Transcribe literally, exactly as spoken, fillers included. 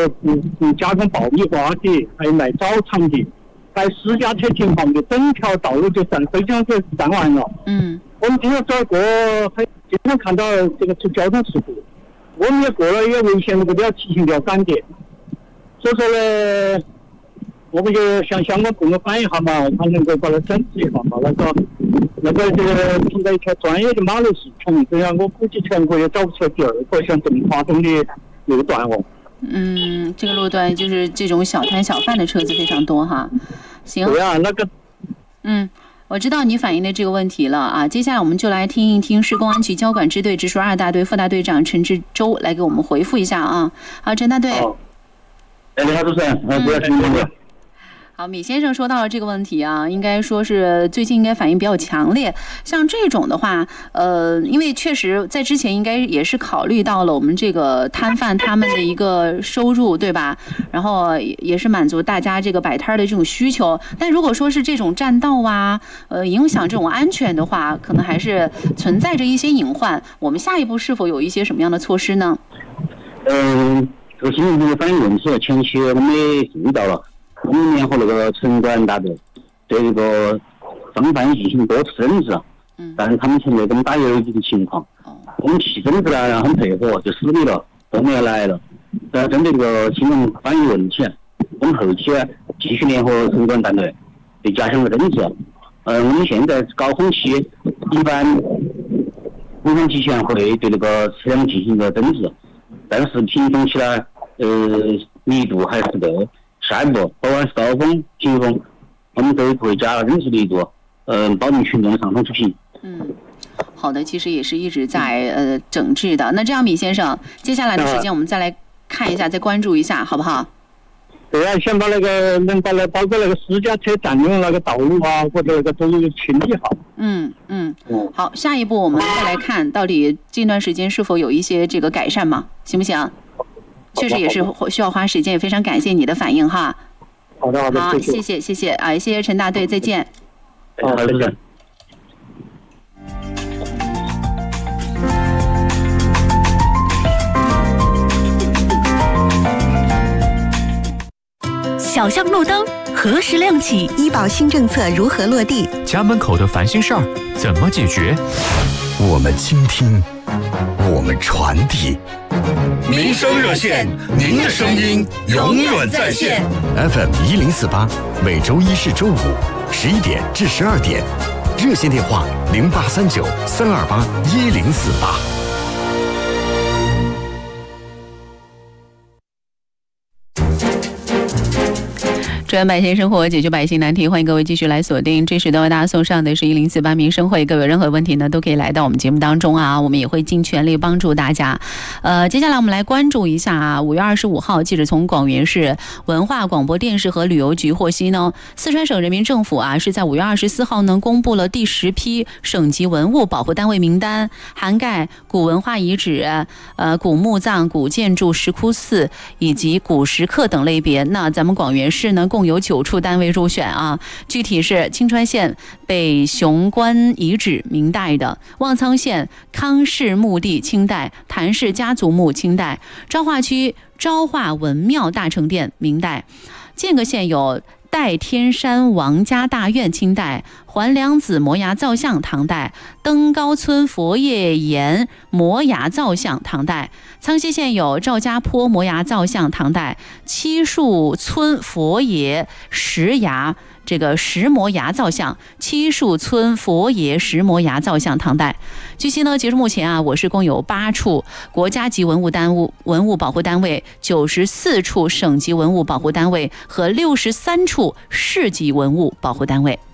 有嗯嗯加工爆米花的，还有卖早餐的，还有私家车停放的，整条道路就占非常就占完了。 嗯， 我们经常走过，还经常看到这个出交通事故，我们也过了一个危险路，都要提醒要赶的。所以说呢，我们就向相关部门反映一下嘛，他能够把它整治一下嘛。那个那个这个存在一条专业的马路系统，这样我估计全国也找不出来第二个像这么夸张的路段哦。 嗯，这个路段就是这种小摊小贩的车子非常多哈。行。 对啊，那个。 嗯。我知道你反映的这个问题了啊，接下来我们就来听一听市公安局交管支队直属二大队副大队长陈志洲来给我们回复一下啊。好，陈大队。 哦，哎，你好，主持人，呃，不要听这个。 好，米先生说到了这个问题啊，应该说是最近应该反应比较强烈。像这种的话，呃，因为确实在之前应该也是考虑到了我们这个摊贩他们的一个收入，对吧？然后也是满足大家这个摆摊的这种需求。但如果说是这种占道啊，呃，影响这种安全的话，可能还是存在着一些隐患。我们下一步是否有一些什么样的措施呢？ 嗯，这个新闻的反映问题，前期我们也注意到了。我们联合那个城管大队对这个商贩进行多次整治，嗯，但是他们存在跟打游击的情况。哦，我们提整治呢，很配合，就xử理了，后面也来了。然后针对这个新闻反映问题，我们后期继续联合城管大队对加强了整治。嗯、呃，我们现在高峰期一般武汉集前会对那个车辆进行一个整治，但是平峰期呢，呃，力度还是不够。下一步，不管是高峰、平峰，我们都会加整治力度，嗯、呃，保证群众的上通出行。 嗯，好的，其实也是一直在呃整治的。那这样，米先生，接下来的时间我们再来看一下，再关注一下，好不好？ 对啊，先把那个能把那包括那个私家车占用那个道路啊，或者那个都清理好。 嗯嗯，好，下一步我们再来看到底这段时间是否有一些这个改善嘛？行不行？确实也是需要花时间，也非常感谢你的反应哈。 好的好的， 好，谢谢谢谢啊，谢谢陈大队，再见。 好的，谢谢。 小巷路灯何时亮起？ 医保新政策如何落地？ 家门口的烦心事儿怎么解决？ 我们倾听，我们传递。 民生热线，您的声音永远在线。 F M 一零四八，每周一至周五十一点至十二点，热线电话零八三九三二八一零四八。 支援百姓生活，解决百姓难题，欢迎各位继续来锁定这时段为大家送上的是一零四八民生会。各位有任何问题呢，都可以来到我们节目当中啊，我们也会尽全力帮助大家。呃，接下来我们来关注一下啊，五月二十五号，记者从广元市文化广播电视和旅游局获悉呢，四川省人民政府啊是在五月二十四号呢公布了第十批省级文物保护单位名单，涵盖古文化遗址、呃古墓葬、古建筑、石窟寺以及古石刻等类别。那咱们广元市呢，共有九处单位入选啊，具体是青川县北雄关遗址明代的，望苍县康氏墓地清代，谭氏家族墓清代，昭化区昭化文庙大成殿明代，建个县有代天山王家大院清代，还梁子摩崖造像唐代，登高村佛业岩摩崖造像唐代，苍溪县有赵家坡摩崖造像唐代，七树村佛爷石崖这个石摩崖造像，七树村佛爷石摩崖造像唐代。据悉呢，截至目前啊，我市共有八处国家级文物单物文物保护单位，九十四处省级文物保护单位和六十三处市级文物保护单位。